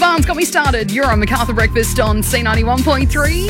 Barnes got me started. You're on MacArthur Breakfast on C91.3.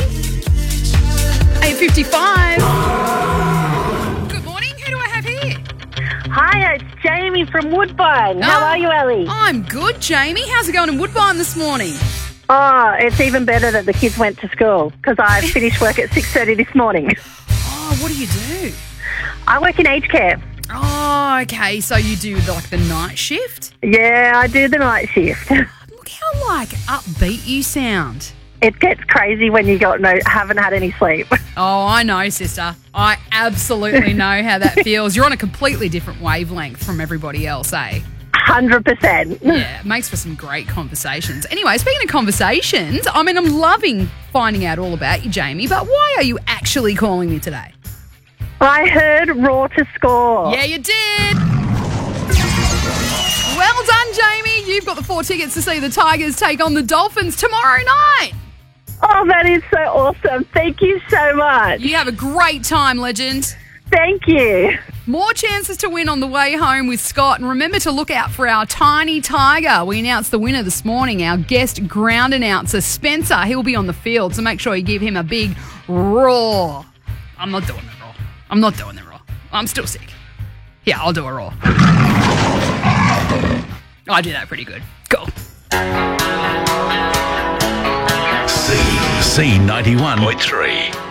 8:55. Good morning. Who do I have here? Hi, it's Jamie from Woodbine. How are you, Ellie? I'm good, Jamie. How's it going in Woodbine this morning? Oh, it's even better that the kids went to school because I finished work at 6:30 this morning. Oh, what do you do? I work in aged care. Oh, okay. So you do like the night shift? Yeah, I do the night shift. Look how upbeat you sound. It gets crazy when you haven't had any sleep. Oh, I know, sister. I absolutely know how that feels. You're on a completely different wavelength from everybody else, eh? 100%. Yeah, it makes for some great conversations. Anyway, speaking of conversations, I'm loving finding out all about you, Jamie, but why are you actually calling me today? I heard Raw to score. Yeah, you did. Well done, Jamie. You've got the 4 tickets to see the Tigers take on the Dolphins tomorrow night. Oh, that is so awesome. Thank you so much. You have a great time, legend. Thank you. More chances to win on the way home with Scott. And remember to look out for our tiny tiger. We announced the winner this morning, our guest ground announcer, Spencer. He'll be on the field, so make sure you give him a big roar. I'm not doing it raw. I'm not doing it raw. I'm still sick. Yeah, I'll do a raw. I do that pretty good. Cool. C91.3.